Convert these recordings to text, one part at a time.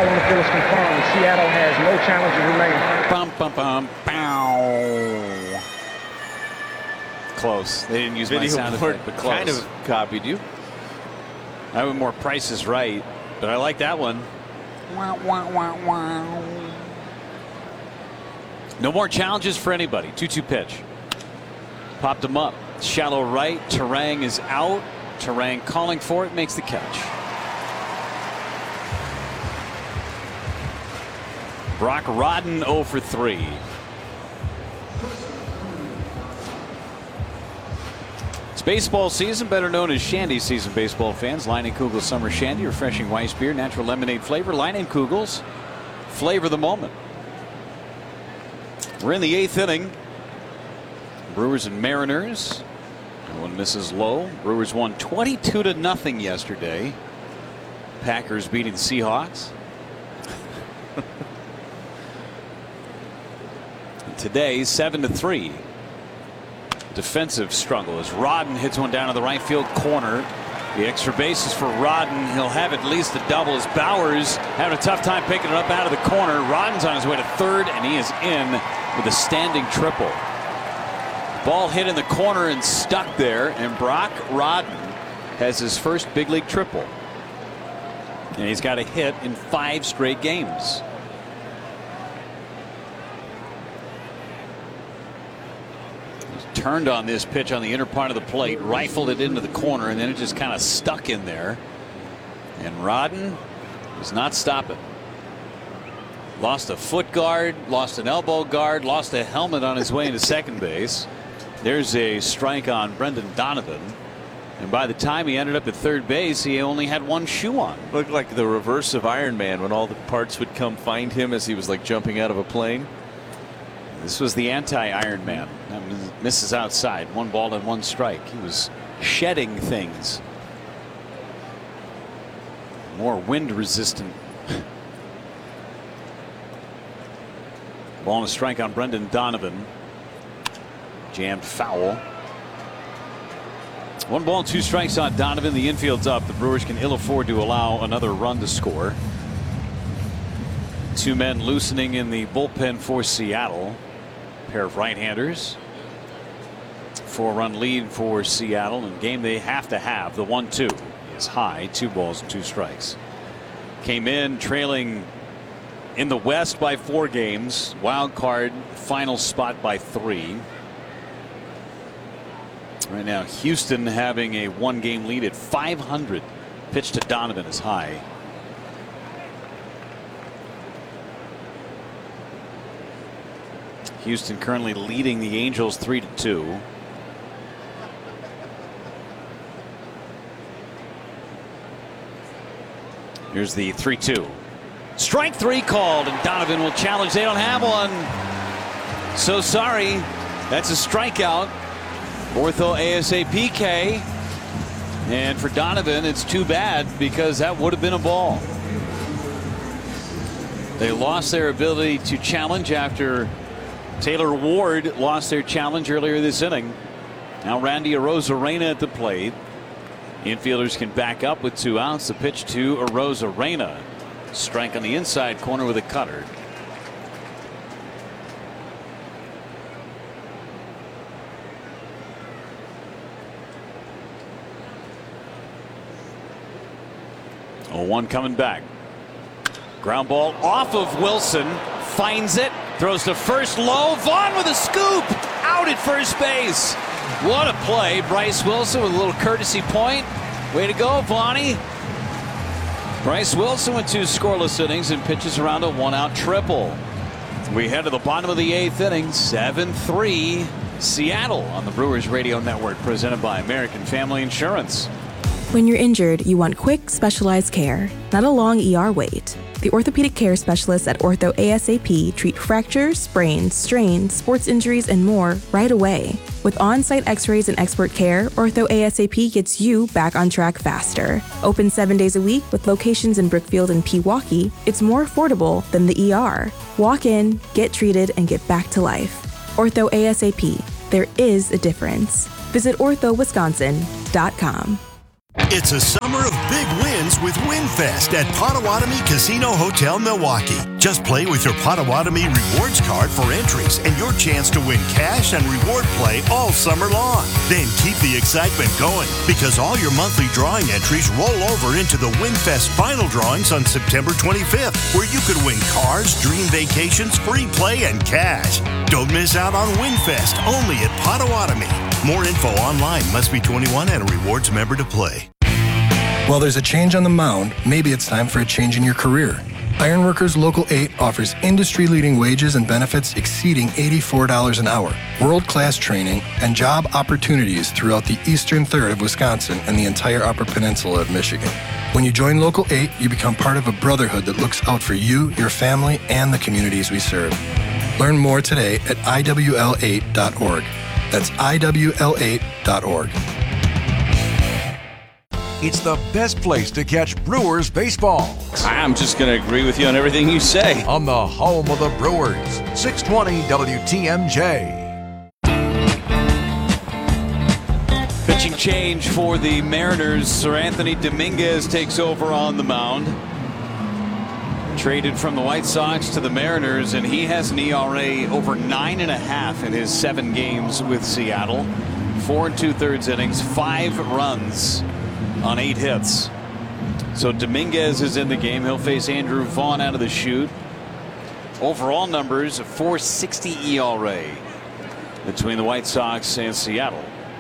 on the field is confirmed. Seattle has no challenges remaining. Bum, bum, bum, bow. Close. They didn't use my sound effect, but close. Kind of copied you. I went more Price is Right, but I like that one. Wow, wow, wow, wow. No more challenges for anybody. 2-2 pitch. Popped him up. Shallow right. Turang is out. Turang calling for it. Makes the catch. Brock Rodden 0 for 3. It's baseball season, better known as Shandy season, baseball fans. Leinenkugel Summer Shandy, refreshing Weiss beer, natural lemonade flavor. Leinenkugel's flavor the moment. We're in the 8th inning. Brewers and Mariners. No one misses low. Brewers won 22-0 yesterday. Packers beating the Seahawks. Today, 7-3. Defensive struggle as Rodden hits one down to the right field corner. The extra base is for Rodden. He'll have at least a double as Bowers having a tough time picking it up out of the corner. Rodden's on his way to third, and he is in with a standing triple. Ball hit in the corner and stuck there, and Brock Rodden has his first big league triple. And he's got a hit in 5 straight games. Turned on this pitch on the inner part of the plate, rifled it into the corner, and then it just kind of stuck in there. And Rodden does not stop it. Lost a foot guard, lost an elbow guard, lost a helmet on his way into second base. There's a strike on Brendan Donovan. And by the time he ended up at third base, he only had one shoe on. Looked like the reverse of Iron Man when all the parts would come find him as he was like jumping out of a plane. This was the anti-Iron Man. Misses outside. 1 ball and 1 strike. He was shedding things. More wind resistant. Ball and a strike on Brendan Donovan. Jammed foul. 1 ball and 2 strikes on Donovan. The infield's up. The Brewers can ill afford to allow another run to score. 2 men loosening in the bullpen for Seattle. Pair of right-handers. 4-run lead for Seattle, and game they have to have. The 1-2 is high. 2 balls and 2 strikes. Came in trailing in the West by 4 games. Wild card final spot by 3. Right now, Houston having a 1-game lead at 500. Pitch to Donovan is high. Houston currently leading the Angels 3-2. Here's the 3-2. Strike 3 called, and Donovan will challenge. They don't have one. So sorry. That's a strikeout. Ortho ASAP K. And for Donovan, it's too bad because that would have been a ball. They lost their ability to challenge after Taylor Ward lost their challenge earlier this inning. Now Randy Arozarena at the plate. Infielders can back up with 2 outs. The pitch to Arozarena. Strike on the inside corner with a cutter. Oh, 1 coming back. Ground ball off of Wilson. Finds it. Throws to first low. Vaughn with a scoop. Out at first base. What a play. Bryce Wilson with a little courtesy point. Way to go, Vaughnie. Bryce Wilson with 2 scoreless innings and pitches around a 1-out triple. We head to the bottom of the 8th inning. 7-3 Seattle on the Brewers Radio Network, presented by American Family Insurance. When you're injured, you want quick, specialized care, not a long ER wait. The orthopedic care specialists at Ortho ASAP treat fractures, sprains, strains, sports injuries, and more right away. With on-site x-rays and expert care, Ortho ASAP gets you back on track faster. Open 7 days a week with locations in Brookfield and Pewaukee, it's more affordable than the ER. Walk in, get treated, and get back to life. Ortho ASAP. There is a difference. Visit orthowisconsin.com. It's a summer of big wins with WinFest at Potawatomi Casino Hotel, Milwaukee. Just play with your Potawatomi rewards card for entries and your chance to win cash and reward play all summer long. Then keep the excitement going because all your monthly drawing entries roll over into the WinFest final drawings on September 25th, where you could win cars, dream vacations, free play, and cash. Don't miss out on WinFest, only at Potawatomi. More info online. Must be 21 and a rewards member to play. While there's a change on the mound, maybe it's time for a change in your career. Ironworkers Local 8 offers industry-leading wages and benefits exceeding $84 an hour, world-class training, and job opportunities throughout the eastern third of Wisconsin and the entire Upper Peninsula of Michigan. When you join Local 8, you become part of a brotherhood that looks out for you, your family, and the communities we serve. Learn more today at IWL8.org. That's IWL8.org. It's the best place to catch Brewers baseball. I'm just going to agree with you on everything you say. On the home of the Brewers, 620 WTMJ. Pitching change for the Mariners. Sir Anthony Dominguez takes over on the mound. Traded from the White Sox to the Mariners, and he has an ERA over 9.5 in his 7 games with Seattle. 4 2/3 innings, 5 runs on 8 hits. So Dominguez is in the game. He'll face Andrew Vaughn out of the chute. Overall numbers, a .460 ERA between the White Sox and Seattle.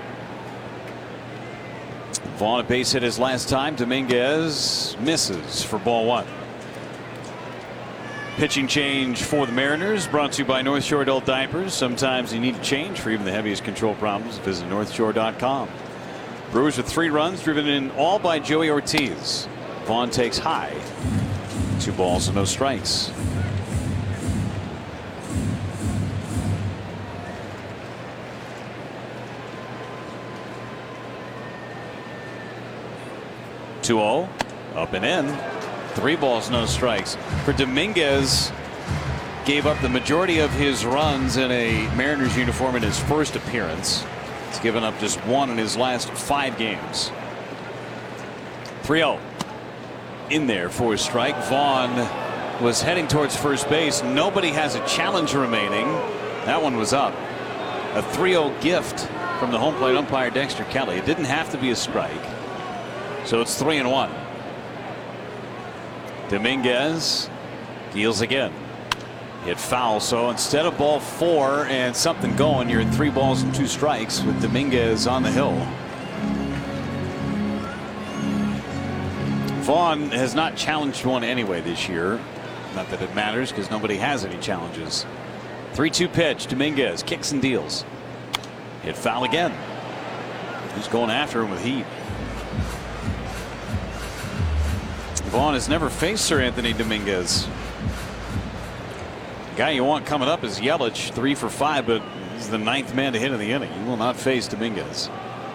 Vaughn a base hit his last time. Dominguez misses for ball 1. Pitching change for the Mariners, brought to you by North Shore Adult Diapers. Sometimes you need a change for even the heaviest control problems. Visit NorthShore.com. Brewers with 3 runs, driven in all by Joey Ortiz. Vaughn takes high. 2 balls and no strikes. (2-0) up and in. 3 balls, no strikes. For Dominguez, gave up the majority of his runs in a Mariners uniform in his first appearance. He's given up just 1 in his last 5 games. 3-0 in there for a strike. Vaughn was heading towards first base. Nobody has a challenge remaining. That one was up. A 3-0 gift from the home plate umpire Dexter Kelly. It didn't have to be a strike. So it's 3-1. Dominguez deals again. Hit foul, so instead of ball 4 and something going, you're at 3 balls and 2 strikes with Dominguez on the hill. Vaughn has not challenged one anyway this year. Not that it matters because nobody has any challenges. 3-2 pitch. Dominguez kicks and deals. Hit foul again. He's going after him with heat. Vaughn has never faced Sir Anthony Dominguez. The guy you want coming up is Yelich, 3 for 5, but he's the 9th man to hit in the inning. He will not face Dominguez.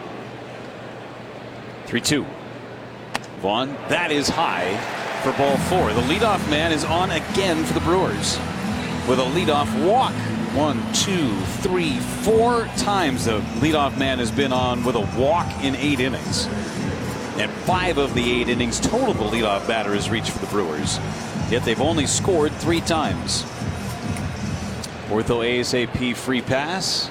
3-2. Vaughn, that is high for ball 4. The leadoff man is on again for the Brewers with a leadoff walk. 1, 2, 3, 4 times the leadoff man has been on with a walk in 8 innings. And 5 of the 8 innings total the leadoff batter has reached for the Brewers. Yet they've only scored 3 times. Ortho ASAP free pass.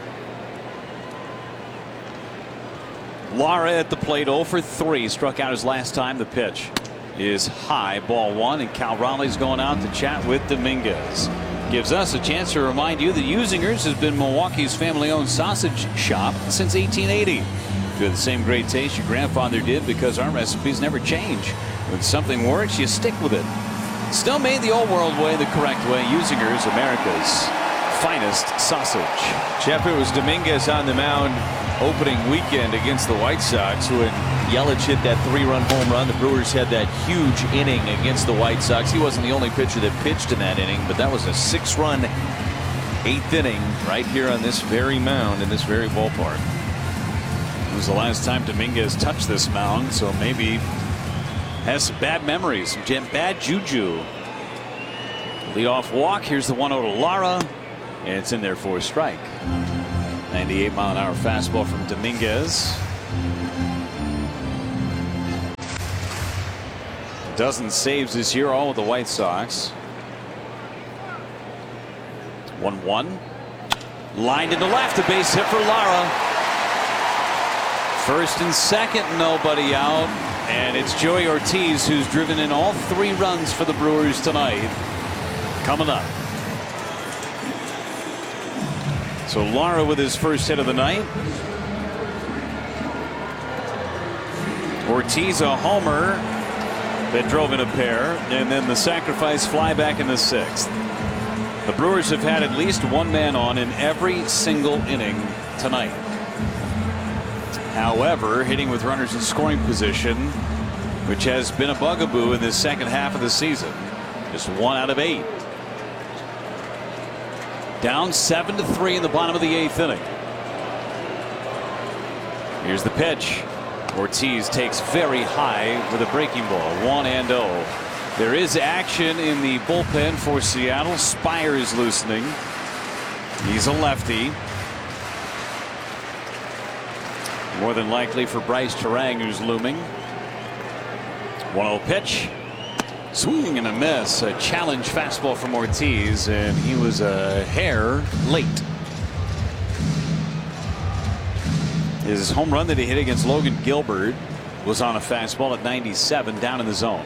Lara at the plate, 0 for 3. Struck out his last time. The pitch is high, ball 1, and Cal Raleigh's going out to chat with Dominguez. Gives us a chance to remind you that Usingers has been Milwaukee's family-owned sausage shop since 1880. You have the same great taste your grandfather did because our recipes never change. When something works, you stick with it. Still made the old world way, the correct way. Usingers, America's finest sausage. Jeff, it was Dominguez on the mound opening weekend against the White Sox when Yelich hit that 3-run home run. The Brewers had that huge inning against the White Sox. He wasn't the only pitcher that pitched in that inning, but that was a 6-run 8th inning right here on this very mound in this very ballpark. It was the last time Dominguez touched this mound, so maybe has some bad memories, some bad juju. Leadoff walk. Here's the 1-0 to Lara, and it's in there for a strike. 98-mile-an-hour fastball from Dominguez. dozen saves this year, all with the White Sox. 1-1. Lined into left, a base hit for Lara. First and second, nobody out. And it's Joey Ortiz who's driven in all 3 runs for the Brewers tonight. Coming up. So Lara with his first hit of the night. Ortiz a homer that drove in a pair, and then the sacrifice fly back in the 6th. The Brewers have had at least one man on in every single inning tonight. However, hitting with runners in scoring position, which has been a bugaboo in this second half of the season. Just 1 out of 8. Down 7-3 in the bottom of the 8th inning. Here's the pitch. Ortiz takes very high with a breaking ball. 1-0. There is action in the bullpen for Seattle. Spire is loosening. He's a lefty. More than likely for Bryce Terang, who's looming. 1-0 pitch. Swing and a miss. A challenge fastball from Ortiz, and he was a hair late. His home run that he hit against Logan Gilbert was on a fastball at 97 down in the zone.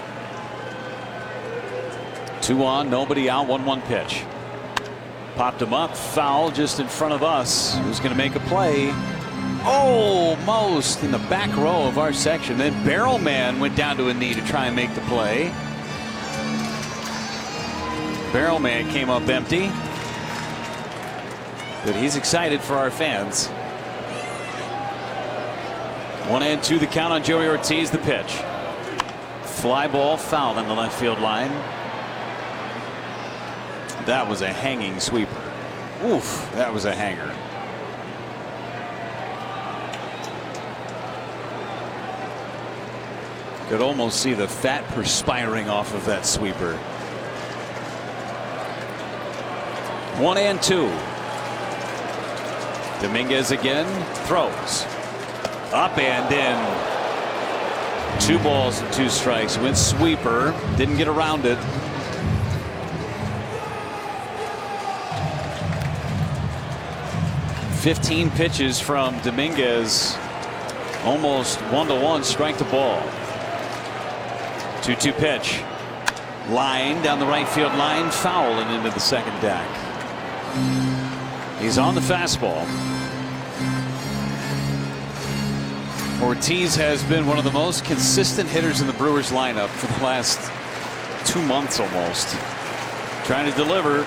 2 on, nobody out, 1-1 pitch. Popped him up, foul just in front of us. Who's going to make a play? Almost in the back row of our section. Then Barrelman went down to a knee to try and make the play. Barrelman came up empty. But he's excited for our fans. 1-2 the count on Joey Ortiz. The pitch. Fly ball foul in the left field line. That was a hanging sweeper. Oof, that was a hanger. Could almost see the fat perspiring off of that sweeper. 1-2. Dominguez again throws. Up and in. 2 balls and 2 strikes. Went sweeper. Didn't get around it. "15 pitches from Dominguez. Almost 1-1 strike to ball. 2-2 pitch. Line down the right field line. Foul and into the second deck. He's on the fastball. Ortiz has been one of the most consistent hitters in the Brewers lineup for the last 2 months almost. Trying to deliver.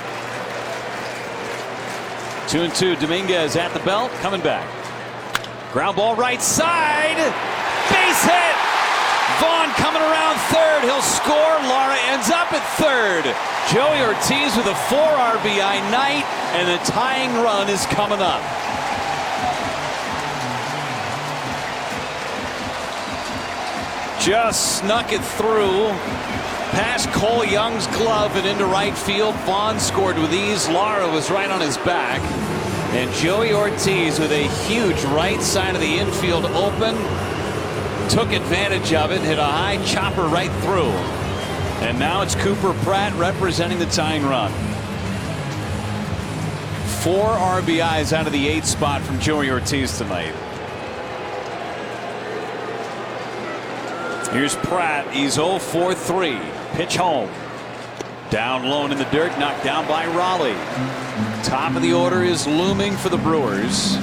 2-2. Dominguez at the belt, coming back. Ground ball right side. Base hit. Vaughn coming around third. He'll score. Lara ends up at third. Joey Ortiz with a 4 RBI night, and the tying run is coming up. Just snuck it through. Past Cole Young's glove and into right field. Vaughn scored with ease. Lara was right on his back. And Joey Ortiz with a huge right side of the infield open. Took advantage of it. Hit a high chopper right through. And now it's Cooper Pratt representing the tying run. 4 RBIs out of the 8th spot from Joey Ortiz tonight. Here's Pratt. He's 0 for 3. Pitch home. Down low in the dirt. Knocked down by Raleigh. Top of the order is looming for the Brewers.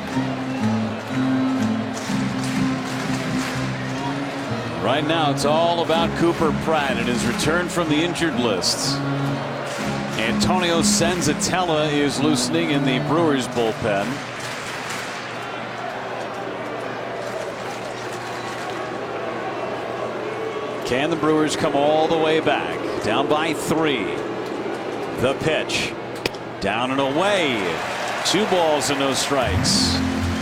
Right now it's all about Cooper Pratt and his return from the injured list. Antonio Senzatella is loosening in the Brewers bullpen. Can the Brewers come all the way back? Down by 3. The pitch. Down and away. 2 balls and no strikes.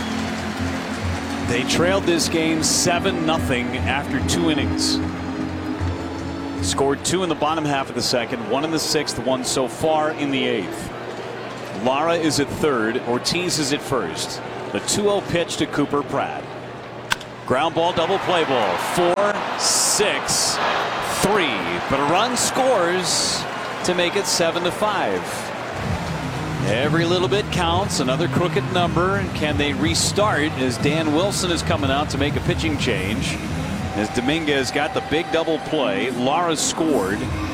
They trailed this game 7-0 after 2 innings. Scored 2 in the bottom half of the second, 1 in the 6th, 1 so far in the 8th. Lara is at third. Ortiz is at first. The 2-0 pitch to Cooper Pratt. Ground ball, double play ball. 4 6-3, but a run scores to make it 7-5. Every little bit counts. Another crooked number. And can they restart as Dan Wilson is coming out to make a pitching change? As Dominguez got the big double play. Lara scored.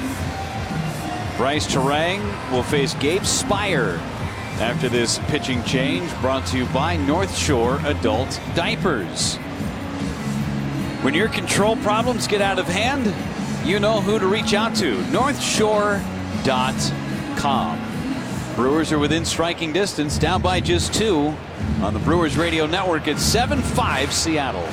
Bryce Terang will face Gabe Spire after this pitching change, brought to you by North Shore Adult Diapers. When your control problems get out of hand, you know who to reach out to. NorthShore.com. Brewers are within striking distance, down by just 2 on the Brewers Radio Network at 7-5 Seattle.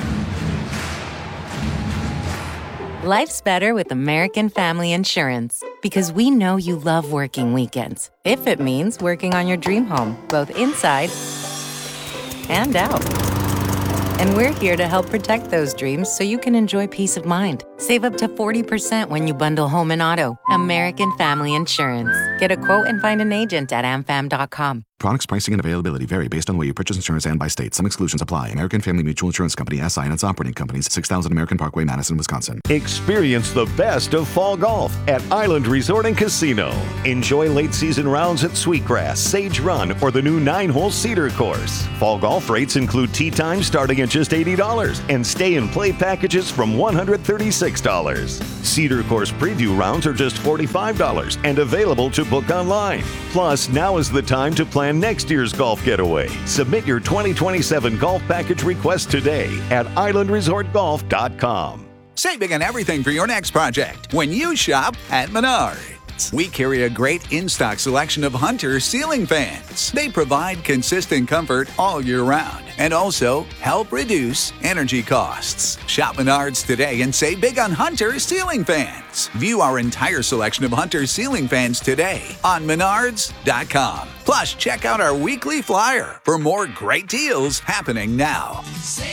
Life's better with American Family Insurance because we know you love working weekends. If it means working on your dream home, both inside and out. And we're here to help protect those dreams so you can enjoy peace of mind. Save up to 40% when you bundle home and auto. American Family Insurance. Get a quote and find an agent at amfam.com. Products, pricing, and availability vary based on the way you purchase insurance and by state. Some exclusions apply. American Family Mutual Insurance Company, SI, and its operating companies, 6000 American Parkway, Madison, Wisconsin. Experience the best of fall golf at Island Resort and Casino. Enjoy late-season rounds at Sweetgrass, Sage Run, or the new 9-hole Cedar course. Fall golf rates include tee time starting at just $80 and stay-and-play packages from $136. Cedar course preview rounds are just $45 and available to book online. Plus, now is the time to plan next year's golf getaway. Submit your 2027 golf package request today at islandresortgolf.com. Save big on everything for your next project when you shop at Menards. We carry a great in-stock selection of Hunter ceiling fans. They provide consistent comfort all year round and also help reduce energy costs. Shop Menards today and save big on Hunter ceiling fans. View our entire selection of Hunter ceiling fans today on Menards.com. Plus, check out our weekly flyer for more great deals happening now. Save